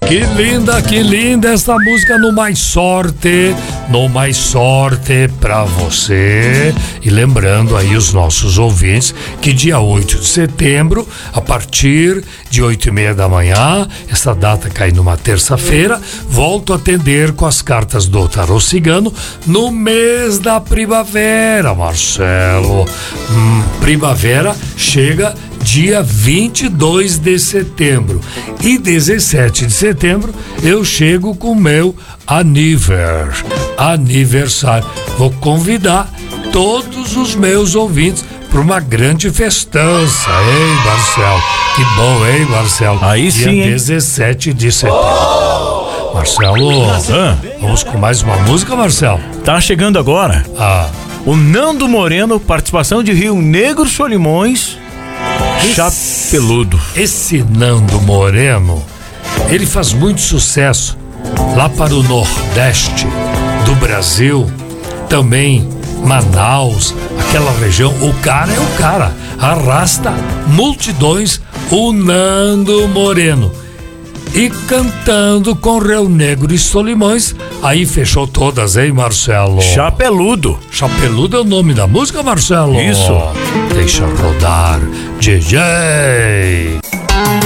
Que linda essa música no Mais Sorte pra você. E lembrando aí os nossos ouvintes que dia 8 de setembro, a partir de 8h30 da manhã, essa data cai numa terça-feira, volto a atender com as cartas do Tarô Cigano no mês da primavera, Marcelo. Primavera chega dia 22 de setembro e 17 de setembro eu chego com o meu aniversário. Vou convidar todos os meus ouvintes para uma grande festança, hein, Marcelo? Que bom, hein, Marcelo? Aí dia sim, hein? 17 de setembro. Marcelo, vamos com mais uma música, Marcelo? Tá chegando agora. O Nando Moreno, participação de Rio Negro, Solimões, Chapeludo. Esse Nando Moreno, ele faz muito sucesso lá para o Nordeste do Brasil, também Manaus, aquela região. O cara é o cara, arrasta multidões, o Nando Moreno. E cantando com Rio Negro e Solimões, aí fechou todas, hein, Marcelo? Chapeludo. Chapeludo é o nome da música, Marcelo? Isso. Deixa rodar, DJ.